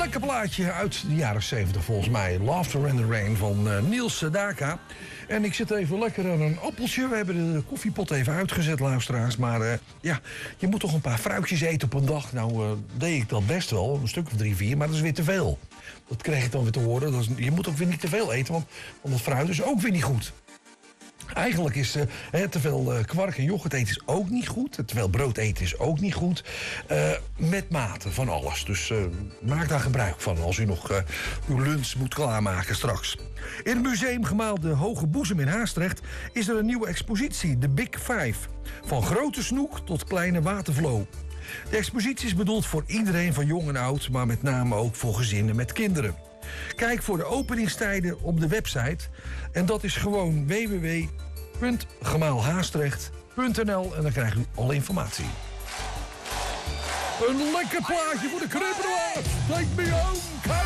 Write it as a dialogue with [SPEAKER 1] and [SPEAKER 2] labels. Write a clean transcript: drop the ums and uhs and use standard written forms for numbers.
[SPEAKER 1] lekker plaatje uit de jaren 70 volgens mij. Laughter in the Rain van Niels Sedaka. En ik zit even lekker aan een appeltje. We hebben de koffiepot even uitgezet, luisteraars. Maar ja, je moet toch een paar fruitjes eten op een dag. Nou, deed ik dat best wel. Een stuk of 3, 4, maar dat is weer te veel. Dat kreeg ik dan weer te horen. Je moet ook weer niet te veel eten, want het fruit is ook weer niet goed. Eigenlijk is te veel kwark en yoghurt eten is ook niet goed. Te veel brood eten is ook niet goed. Met mate van alles. Dus maak daar gebruik van als u nog uw lunch moet klaarmaken straks. In het museum Gemaal de Hoge Boezem in Haastrecht is er een nieuwe expositie, de Big Five. Van grote snoek tot kleine watervloo. De expositie is bedoeld voor iedereen van jong en oud, maar met name ook voor gezinnen met kinderen. Kijk voor de openingstijden op de website. En dat is gewoon www.gemaalhaastrecht.nl en dan krijgt u alle informatie. Een lekker plaatje voor de kribbelaars. Take me home,